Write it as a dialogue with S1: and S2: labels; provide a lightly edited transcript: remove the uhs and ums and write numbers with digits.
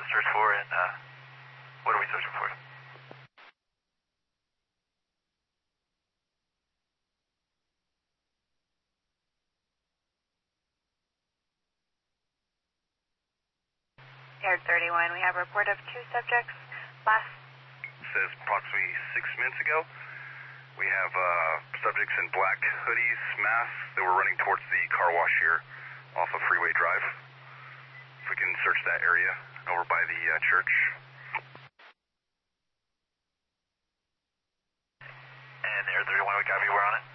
S1: to search for, and what are we searching for?
S2: Air 31, we have a report of 2 subjects. Last
S3: says approximately 6 minutes ago, we have subjects in black hoodies, masks that were running towards the car wash here off of Freeway Drive. If we can search that area over by the church.
S1: And Air 31, we copy, we're on it.